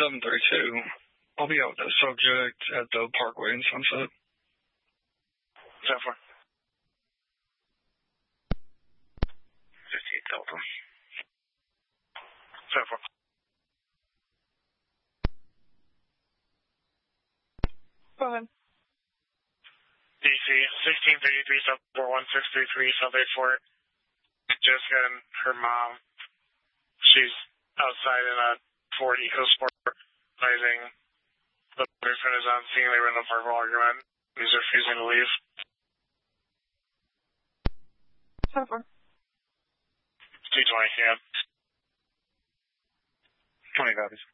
732. I'll be out with that subject at the Parkway in Sunset. 10-4. 58 Delta. 10-4. Go ahead. DC, 1633, sub 41633, sub 84. Jessica and her mom. She's outside in a Ford EcoSport, driving. The boyfriend is on scene. They were in a verbal argument. He's refusing to leave. 10-4. 220, yeah. 20 copies.